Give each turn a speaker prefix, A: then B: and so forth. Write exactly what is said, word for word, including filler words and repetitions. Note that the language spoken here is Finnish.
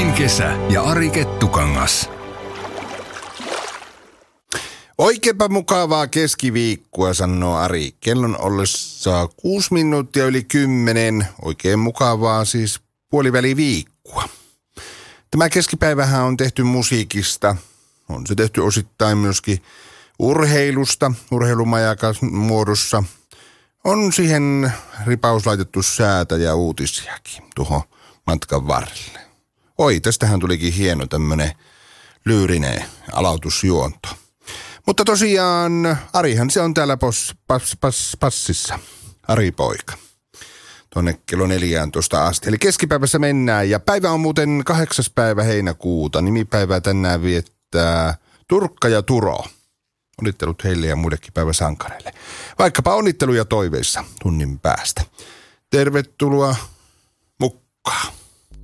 A: Suomen kesä ja Ari Kettukangas.
B: Oikeinpä mukavaa keskiviikkoa, sanoo Ari. Kellon ollessa kuusi minuuttia yli kymmenen. Oikein mukavaa siis puoliväliviikkoa. Tämä keskipäivähän on tehty musiikista. On se tehty osittain myöskin urheilusta, urheilumajakan muodossa. On siihen ripaus laitettu säätä ja uutisiakin tuohon matkan varrelle. Oi, tästähän tulikin hieno tämmönen lyyrinen aloitusjuonto. Mutta tosiaan, Arihan se on täällä pos, pas, pas, passissa. Ari poika. Tuonne kello neljätoista asti. Eli keskipäivässä mennään. Ja päivä on muuten kahdeksas päivä heinäkuuta. Nimipäivää tänään viettää Turkka ja Turo. Onnittelut heille ja muillekin päiväsankareille. Vaikkapa onnitteluja toiveissa tunnin päästä. Tervetuloa mukaan.